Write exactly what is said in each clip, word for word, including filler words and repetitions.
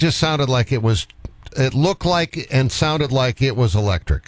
just sounded like it was, it looked like and sounded like it was electric.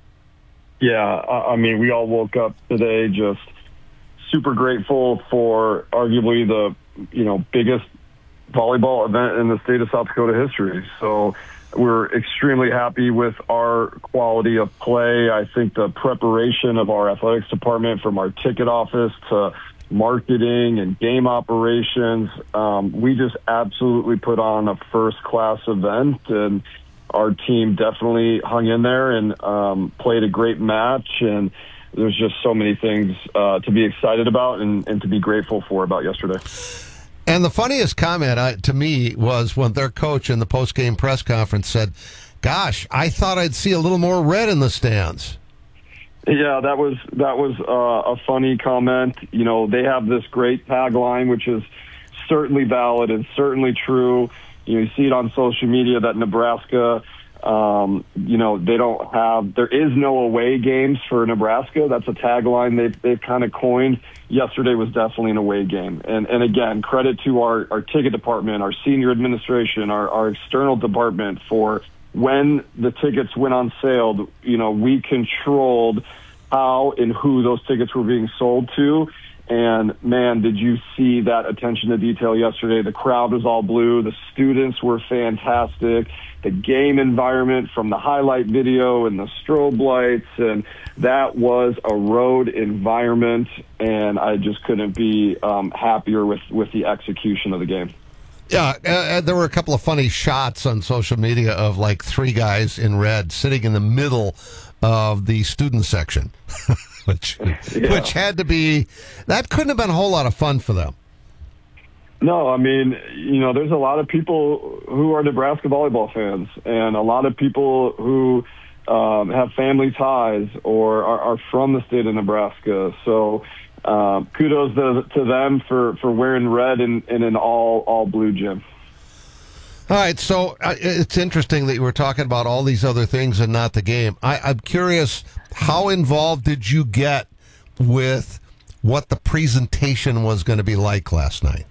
Yeah, I mean, we all woke up today just super grateful for arguably the, you know, biggest volleyball event in the state of South Dakota history. So we're extremely happy with our quality of play. I think the preparation of our athletics department, from our ticket office to marketing and game operations, um, we just absolutely put on a first-class event, and our team definitely hung in there and um, played a great match. And there's just so many things uh, to be excited about and, and to be grateful for about yesterday. And the funniest comment uh, to me was when their coach in the post-game press conference said, gosh, I thought I'd see a little more red in the stands. Yeah, that was that was uh, a funny comment. You know, they have this great tagline, which is certainly valid and certainly true. You know, you see it on social media that Nebraska, um, you know, they don't have, there is no away games for Nebraska. That's a tagline they've, they've kind of coined. Yesterday was definitely an away game. And, and again, credit to our, our ticket department, our senior administration, our, our external department for when the tickets went on sale. You know, we controlled how and who those tickets were being sold to. And, man, did you see that attention to detail yesterday? The crowd was all blue. The students were fantastic. The game environment from the highlight video and the strobe lights, and that was a road environment, and I just couldn't be um, happier with, with the execution of the game. Yeah, uh, there were a couple of funny shots on social media of, like, three guys in red sitting in the middle of the student section. Which, yeah. which had to be, that couldn't have been a whole lot of fun for them. No, I mean, you know, there's a lot of people who are Nebraska volleyball fans, and a lot of people who um, have family ties or are, are from the state of Nebraska. So um, kudos to, to them for, for wearing red in, in an all all blue gym. All right, so uh, it's interesting that you were talking about all these other things and not the game. I, I'm curious, how involved did you get with what the presentation was going to be like last night?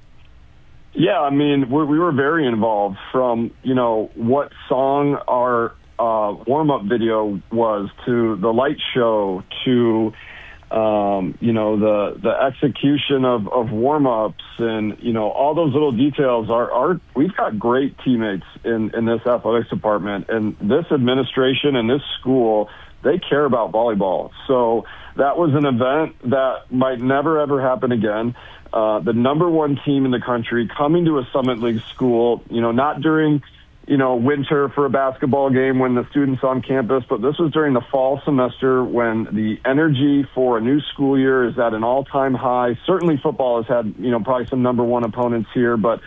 Yeah, I mean, we're, we were very involved, from, you know, what song our uh, warm-up video was to the light show to, um, you know, the the execution of, of warm-ups and, you know, all those little details. Are, are We've got great teammates in, in this athletics department, and this administration and this school, they care about volleyball. So that was an event that might never, ever happen again. Uh, the number one team in the country coming to a Summit League school, you know, not during, you know, winter for a basketball game when the students on campus, but this was during the fall semester when the energy for a new school year is at an all-time high. Certainly football has had, you know, probably some number one opponents here, but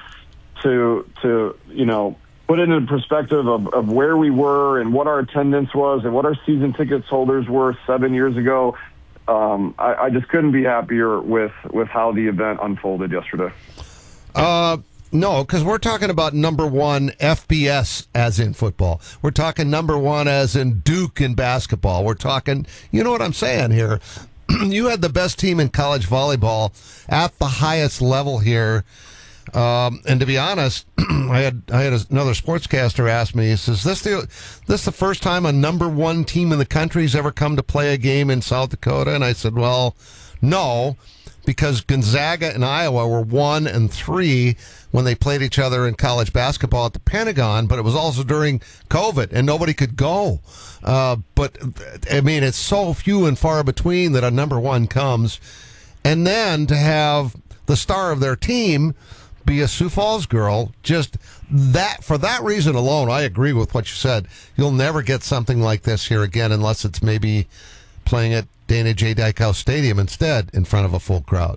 to, to you know, put it in perspective of, of where we were and what our attendance was and what our season tickets holders were seven years ago, um, I, I just couldn't be happier with, with how the event unfolded yesterday. Uh, no, because we're talking about number one F B S as in football. We're talking number one as in Duke in basketball. We're talking, you know what I'm saying here? You had the best team in college volleyball at the highest level here. Um, and to be honest, I had I had another sportscaster ask me, he says, this the this the first time a number one team in the country has ever come to play a game in South Dakota? And I said, well, no, because Gonzaga and Iowa were one and three when they played each other in college basketball at the Pentagon, but it was also during COVID and nobody could go. Uh, but I mean, it's so few and far between that a number one comes. And then to have the star of their team be a Sioux Falls girl, just that, for that reason alone, I agree with what you said. You'll never get something like this here again unless it's maybe playing at Dana J. Dykhouse Stadium instead in front of a full crowd.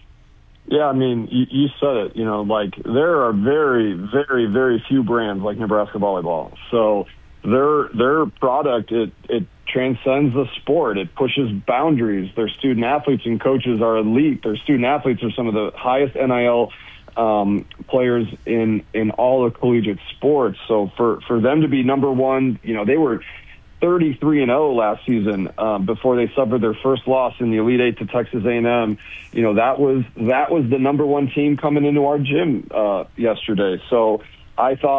Yeah, I mean, you, you said it, you know, like there are very, very, very few brands like Nebraska volleyball. So their their product, it, it transcends the sport. It pushes boundaries. Their student athletes and coaches are elite. Their student athletes are some of the highest N I L um, players in, in all of collegiate sports. So for, for them to be number one, you know, they were thirty-three and oh last season um, before they suffered their first loss in the Elite Eight to Texas A and M. You know, that was that was the number one team coming into our gym uh, yesterday. So I thought